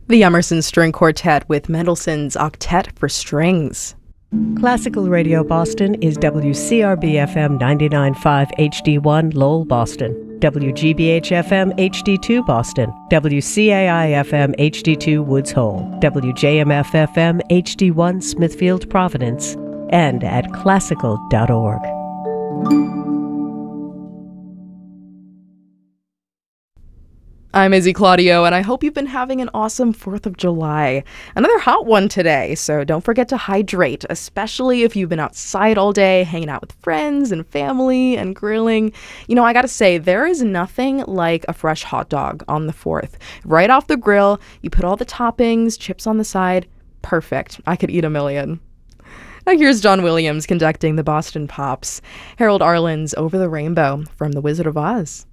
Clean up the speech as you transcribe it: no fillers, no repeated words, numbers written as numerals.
The Emerson String Quartet with Mendelssohn's Octet for Strings. Classical Radio Boston is WCRB-FM 99.5 HD1 Lowell, Boston, WGBH-FM HD2 Boston, WCAI-FM HD2 Woods Hole, WJMF-FM HD1 Smithfield, Providence, and at classical.org. I'm Izzy Claudio, and I hope you've been having an awesome 4th of July. Another hot one today, so don't forget to hydrate, especially if you've been outside all day, hanging out with friends and family and grilling. You know, I gotta say, there is nothing like a fresh hot dog on the 4th. Right off the grill, you put all the toppings, chips on the side. Perfect. I could eat a million. Now here's John Williams conducting the Boston Pops. Harold Arlen's Over the Rainbow from The Wizard of Oz.